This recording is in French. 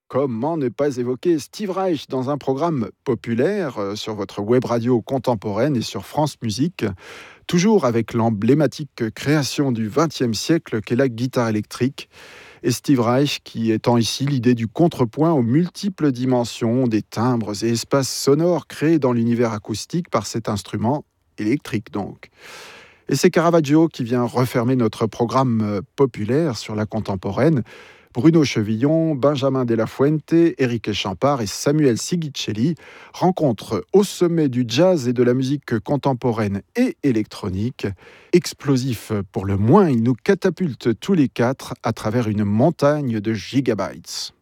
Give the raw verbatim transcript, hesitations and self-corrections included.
Comment ne pas évoquer Steve Reich dans un programme populaire euh, sur votre web radio contemporaine et sur France Musique, toujours avec l'emblématique création du vingtième siècle qu'est la guitare électrique, et Steve Reich qui étend ici l'idée du contrepoint aux multiples dimensions des timbres et espaces sonores créés dans l'univers acoustique par cet instrument électrique donc. Et c'est Caravaggio qui vient refermer notre programme euh, populaire sur la contemporaine. Bruno Chevillon, Benjamin de la Fuente, Éric Champard et Samuel Sigicelli rencontrent au sommet du jazz et de la musique contemporaine et électronique. Explosif pour le moins, ils nous catapultent tous les quatre à travers une montagne de gigabytes.